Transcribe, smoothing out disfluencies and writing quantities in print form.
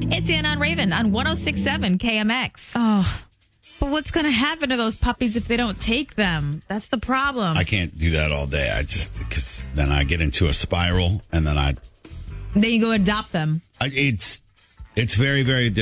It's Ann on Raven on 106.7 KMX. Oh, but what's going to happen to those puppies if they don't take them? That's the problem. I can't do that all day. Because then I get into a spiral and then Then you go adopt them. it's very, very